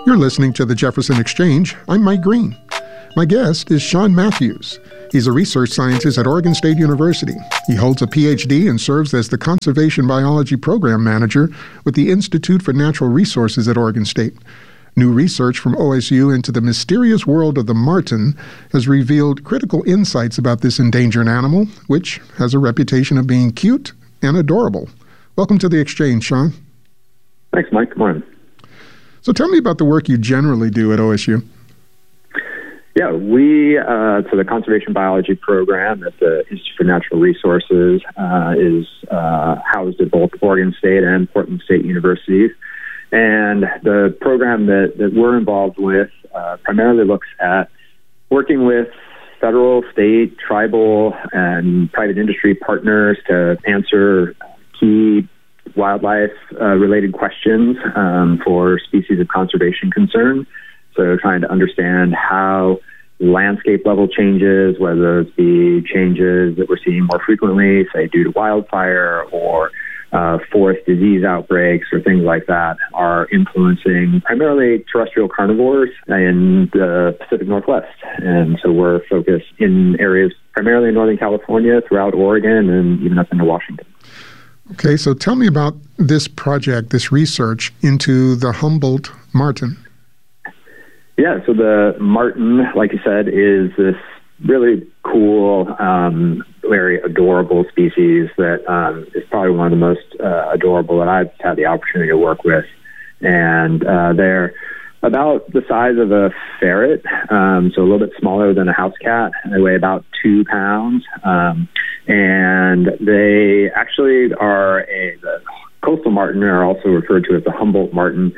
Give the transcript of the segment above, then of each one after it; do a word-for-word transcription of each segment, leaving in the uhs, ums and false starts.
You're listening to the Jefferson Exchange. I'm Mike Green. My guest is Sean Matthews. He's a research scientist at Oregon State University. He holds a P H D and serves as the Conservation Biology Program Manager with the Institute for Natural Resources at Oregon State. New research from O S U into the mysterious world of the marten has revealed critical insights about this endangered animal, which has a reputation of being cute and adorable. Welcome to the Exchange, Sean. Thanks, Mike. Good morning. So tell me about the work you generally do at O S U. Yeah, we, uh, so the Conservation Biology Program at the Institute for Natural Resources uh, is uh, housed at both Oregon State and Portland State Universities. And the program that, that we're involved with uh, primarily looks at working with federal, state, tribal, and private industry partners to answer key wildlife-related uh, questions um, for species of conservation concern. So trying to understand how landscape level changes, whether those be changes that we're seeing more frequently, say due to wildfire or uh, forest disease outbreaks or things like that, are influencing primarily terrestrial carnivores in the Pacific Northwest. And so we're focused in areas primarily in Northern California, throughout Oregon, and even up into Washington. Okay, so tell me about this project, this research into the Humboldt marten. Yeah, so the marten, like you said, is this really cool, um, very adorable species that um, is probably one of the most uh, adorable that I've had the opportunity to work with. And uh, they're about the size of a ferret, um, so a little bit smaller than a house cat. They weigh about two pounds. Um, and they actually are a, the coastal marten, are also referred to as the Humboldt marten,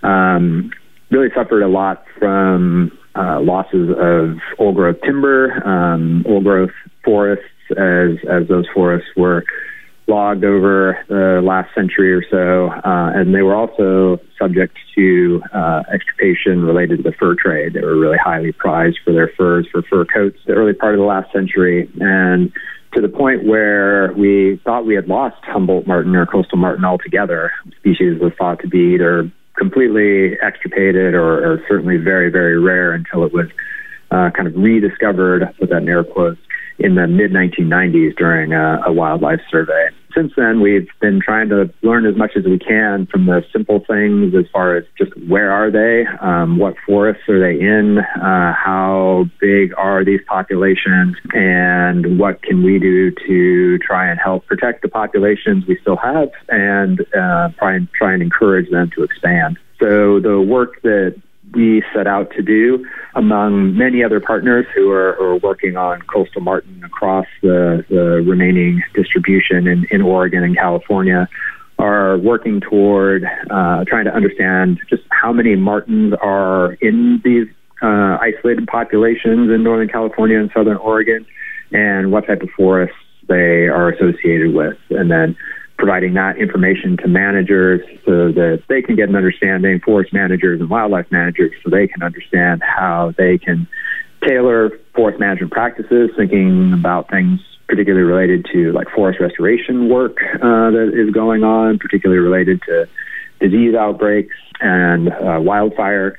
um, really suffered a lot from uh, losses of old-growth timber, um, old-growth forests, as as those forests were logged over the last century or so, uh, and they were also subject to uh, extirpation related to the fur trade. They were really highly prized for their furs, for fur coats, the early part of the last century, and to the point where we thought we had lost Humboldt marten or coastal marten altogether. The species was thought to be either completely extirpated or, or certainly very, very rare until it was uh, kind of rediscovered, with that in air quotes, in the mid nineteen nineties during a, a wildlife survey. Since then, we've been trying to learn as much as we can from the simple things as far as just where are they, um, what forests are they in, uh, how big are these populations, and what can we do to try and help protect the populations we still have and uh, try and try and encourage them to expand. So the work that we set out to do, among many other partners who are, are working on coastal marten across the, the remaining distribution in, in Oregon and California, are working toward uh, trying to understand just how many martens are in these uh, isolated populations in Northern California and Southern Oregon, and what type of forests they are associated with, and then providing that information to managers so that they can get an understanding, forest managers and wildlife managers, so they can understand how they can tailor forest management practices, thinking about things particularly related to like forest restoration work uh, that is going on, particularly related to disease outbreaks and uh, wildfire,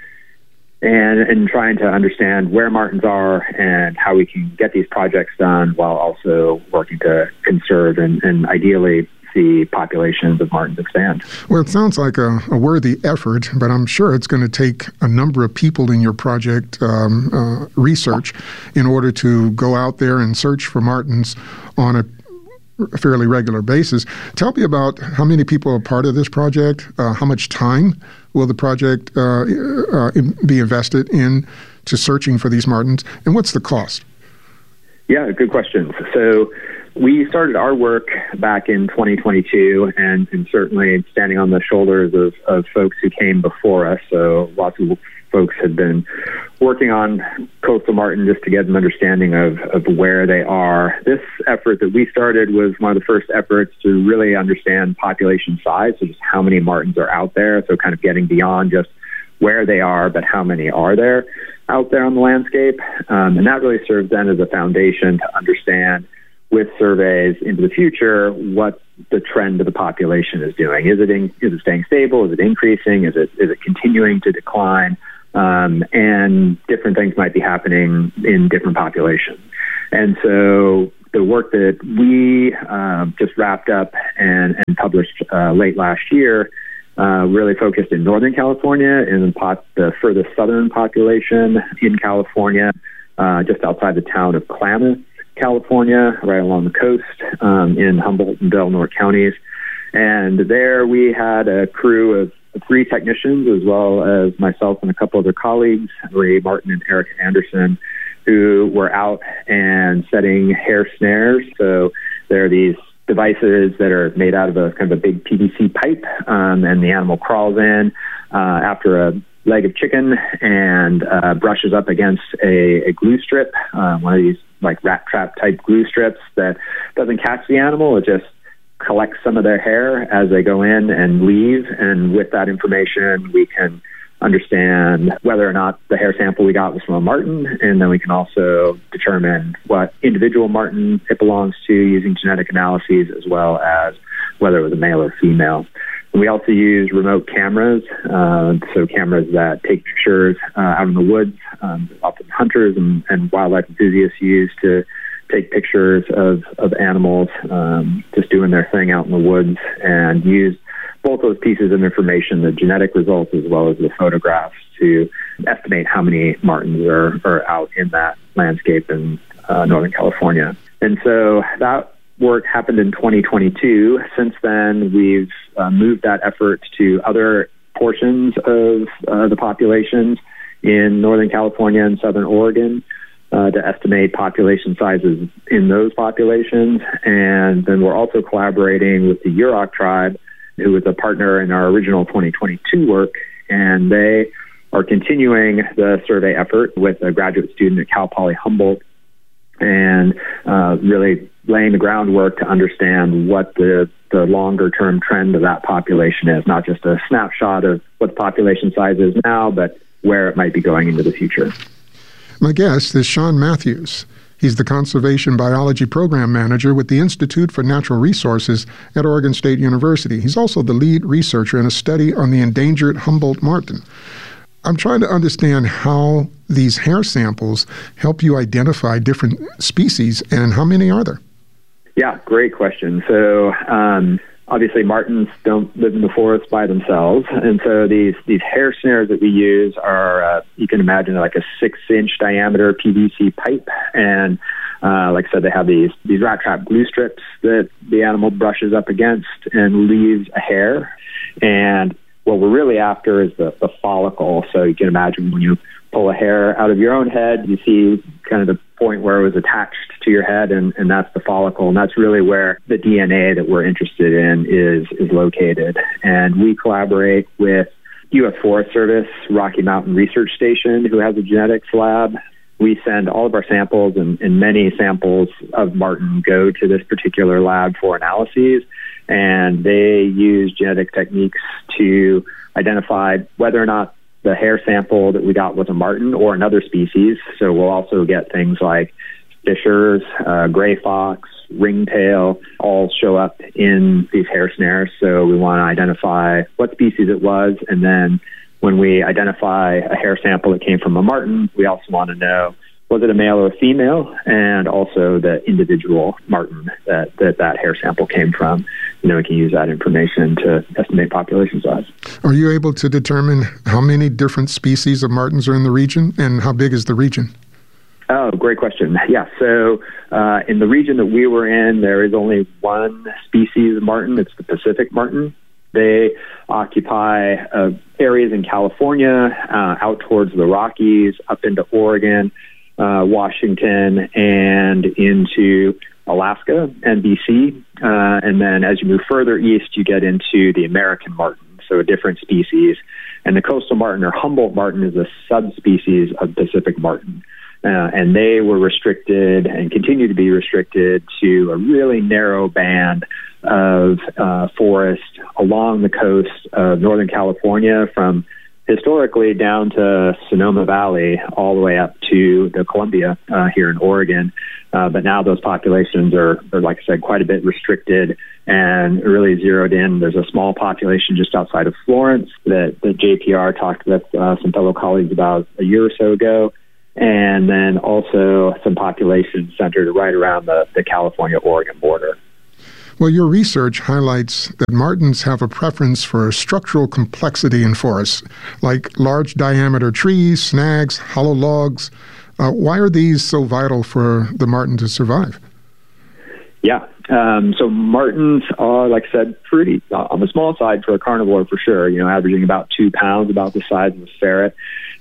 and, and trying to understand where martens are and how we can get these projects done while also working to conserve and, and ideally the populations of martens expand. Well, it sounds like a, a worthy effort, but I'm sure it's going to take a number of people in your project um, uh, research in order to go out there and search for martens on a fairly regular basis. Tell me about how many people are part of this project, uh, how much time will the project uh, uh, be invested in to searching for these martens, and what's the cost? Yeah, good questions. So we started our work back in twenty twenty-two, and, and certainly standing on the shoulders of, of folks who came before us. So lots of folks had been working on coastal marten just to get an understanding of, of where they are. This effort that we started was one of the first efforts to really understand population size, so just how many martens are out there, so kind of getting beyond just where they are, but how many are there out there on the landscape. Um, and that really serves then as a foundation to understand with surveys into the future what the trend of the population is doing. Is it in, is it staying stable? Is it increasing? Is it is it continuing to decline? Um, and different things might be happening in different populations. And so the work that we uh, just wrapped up and, and published uh, late last year uh, really focused in Northern California, in the, pot, the furthest southern population in California, uh, just outside the town of Klamath, California, right along the coast um, in Humboldt and Del Norte counties. And there we had a crew of three technicians, as well as myself and a couple other colleagues, Ray Martin and Eric Anderson, who were out and setting hair snares. So there are these devices that are made out of a kind of a big P V C pipe, um, and the animal crawls in uh, after a leg of chicken and uh, brushes up against a, a glue strip, uh, one of these like rat trap type glue strips that doesn't catch the animal. It just collects some of their hair as they go in and leave. And with that information, we can understand whether or not the hair sample we got was from a marten, and then we can also determine what individual marten it belongs to using genetic analyses, as well as whether it was a male or female. And we also use remote cameras, uh, so cameras that take pictures uh, out in the woods. Um, often hunters and, and wildlife enthusiasts use to take pictures of, of animals um, just doing their thing out in the woods, and use both those pieces of information, the genetic results as well as the photographs, to estimate how many martens are, are out in that landscape in uh, Northern California. And so that work happened in twenty twenty-two. Since then, we've uh, moved that effort to other portions of uh, the populations in Northern California and Southern Oregon uh, to estimate population sizes in those populations. And then we're also collaborating with the Yurok tribe, who was a partner in our original twenty twenty-two work, and they are continuing the survey effort with a graduate student at Cal Poly Humboldt, and uh, really laying the groundwork to understand what the, the longer-term trend of that population is, not just a snapshot of what the population size is now, but where it might be going into the future. My guest is Sean Matthews. He's the Conservation Biology Program Manager with the Institute for Natural Resources at Oregon State University. He's also the lead researcher in a study on the endangered Humboldt marten. I'm trying to understand how these hair samples help you identify different species, and how many are there? Yeah, great question. So um, obviously martens don't live in the forest by themselves, and so these these hair snares that we use are, uh, you can imagine, like a six-inch diameter P V C pipe, and uh, like I said, they have these these rat trap glue strips that the animal brushes up against and leaves a hair. And what we're really after is the, the follicle. So you can imagine when you pull a hair out of your own head, you see kind of the point where it was attached to your head, and, and that's the follicle. And that's really where the D N A that we're interested in is, is located. And we collaborate with U S Forest Service, Rocky Mountain Research Station, who has a genetics lab. We send all of our samples, and, and many samples of marten go to this particular lab for analyses. And they use genetic techniques to identify whether or not the hair sample that we got was a marten or another species. So we'll also get things like fishers, uh, gray fox, ringtail, all show up in these hair snares. So we want to identify what species it was. And then when we identify a hair sample that came from a marten, we also want to know, was it a male or a female, and also the individual marten that, that that hair sample came from. And then we can use that information to estimate population size. Are you able to determine how many different species of martens are in the region, and how big is the region? Oh, great question. Yeah, so uh, in the region that we were in, there is only one species of marten. It's the Pacific marten. They occupy uh, areas in California, uh, out towards the Rockies, up into Oregon, uh, Washington, and into Alaska and B C. Uh, and then as you move further east, you get into the American marten, so a different species. And the coastal marten, or Humboldt marten, is a subspecies of Pacific marten. Uh, and they were restricted and continue to be restricted to a really narrow band of uh, forest along the coast of Northern California, from historically down to Sonoma Valley, all the way up to the Columbia uh, here in Oregon. Uh, but now those populations are, are, like I said, quite a bit restricted and really zeroed in. There's a small population just outside of Florence that the J P R talked with uh, some fellow colleagues about a year or so ago. And then also some populations centered right around the, the California-Oregon border. Well, your research highlights that martens have a preference for structural complexity in forests, like large diameter trees, snags, hollow logs. Uh, why are these so vital for the marten to survive? Yeah, um, so martens are, like I said, pretty on the small side for a carnivore for sure, you know, averaging about two pounds, about the size of a ferret.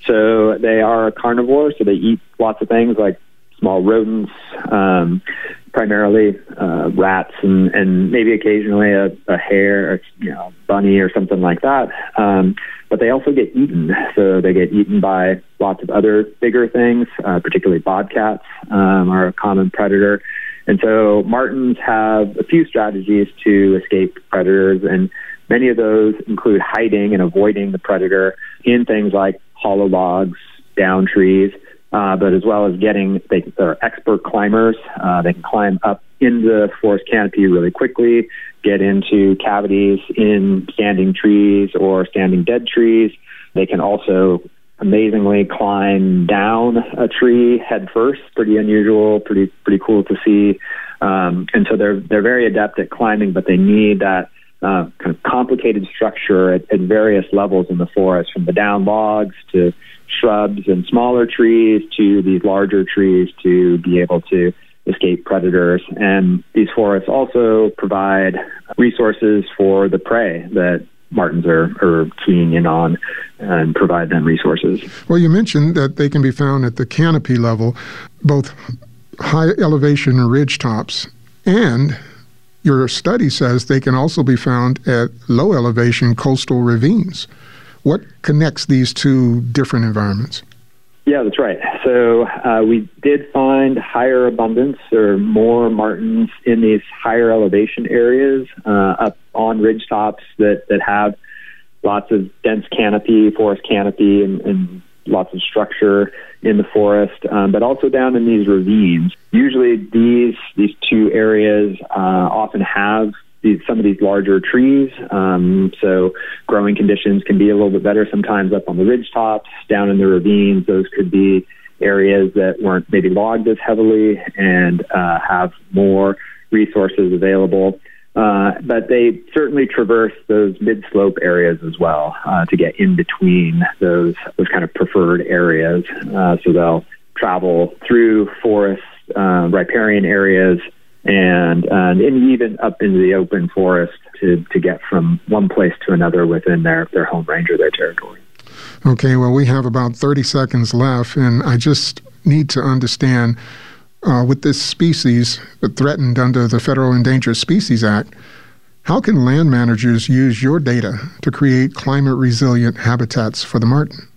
So they are a carnivore, so they eat lots of things like small rodents, um, primarily uh, rats, and, and maybe occasionally a, a hare, or, you know, bunny or something like that. Um, but they also get eaten. So they get eaten by lots of other bigger things, uh, particularly bobcats um, are a common predator. And so martens have a few strategies to escape predators, and many of those include hiding and avoiding the predator in things like hollow logs, down trees, uh, but as well as getting, they, they're expert climbers. Uh, they can climb up into the forest canopy really quickly, get into cavities in standing trees or standing dead trees. They can also amazingly climb down a tree head first. Pretty unusual, pretty pretty cool to see. Um, and so they're they're very adept at climbing, but they need that uh, kind of complicated structure at, at various levels in the forest, from the down logs to shrubs and smaller trees to these larger trees, to be able to escape predators. And these forests also provide resources for the prey that martens are, are keying in on, and provide them resources. Well, you mentioned that they can be found at the canopy level, both high elevation ridge tops, and your study says they can also be found at low elevation coastal ravines. What connects these two different environments? Yeah, that's right. So uh, we did find higher abundance or more martens in these higher elevation areas uh, up on ridge tops that, that have lots of dense canopy, forest canopy, and, and lots of structure in the forest, um, but also down in these ravines. Usually these these two areas uh, often have these, some of these larger trees, um, so growing conditions can be a little bit better sometimes up on the ridge tops. Down in the ravines, those could be areas that weren't maybe logged as heavily and uh, have more resources available. Uh, but they certainly traverse those mid-slope areas as well uh, to get in between those those kind of preferred areas. Uh, so they'll travel through forest, uh, riparian areas, and, uh, and even up into the open forest to, to get from one place to another within their, their home range or their territory. Okay, well, we have about thirty seconds left, and I just need to understand, uh, with this species threatened under the Federal Endangered Species Act, how can land managers use your data to create climate-resilient habitats for the marten?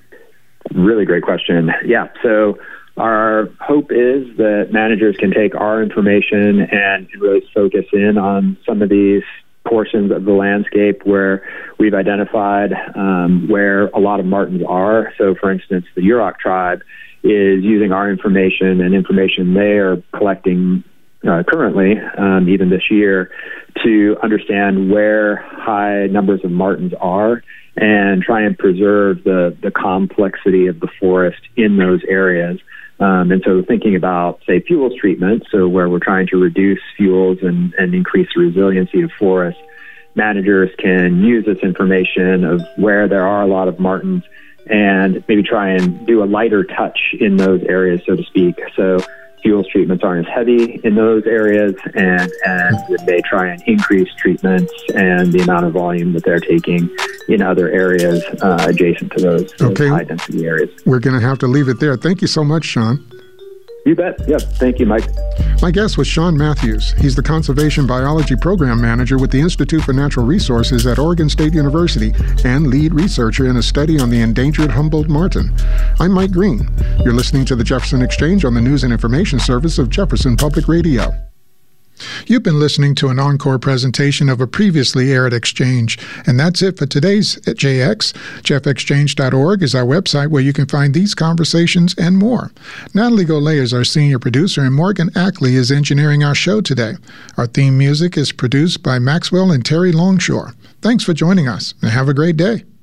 Really great question. Yeah, so our hope is that managers can take our information and really focus in on some of these portions of the landscape where we've identified um, where a lot of martens are. So, for instance, the Yurok tribe is using our information and information they are collecting uh, currently, um, even this year, to understand where high numbers of martens are and try and preserve the, the complexity of the forest in those areas. Um, and so thinking about, say, fuels treatment, so where we're trying to reduce fuels and, and increase the resiliency of forests, managers can use this information of where there are a lot of martens and maybe try and do a lighter touch in those areas, so to speak. So fuels treatments aren't as heavy in those areas, and, and they try and increase treatments and the amount of volume that they're taking in other areas uh, adjacent to those, those okay. high-density areas. We're going to have to leave it there. Thank you so much, Sean. You bet. Yep. Thank you, Mike. My guest was Sean Matthews. He's the Conservation Biology Program Manager with the Institute for Natural Resources at Oregon State University and lead researcher in a study on the endangered Humboldt marten. I'm Mike Green. You're listening to the Jefferson Exchange on the News and Information Service of Jefferson Public Radio. You've been listening to an encore presentation of a previously aired exchange, and that's it for today's J X. Jeff Exchange dot org is our website where you can find these conversations and more. Natalie Golay is our senior producer, and Morgan Ackley is engineering our show today. Our theme music is produced by Maxwell and Terry Longshore. Thanks for joining us, and have a great day.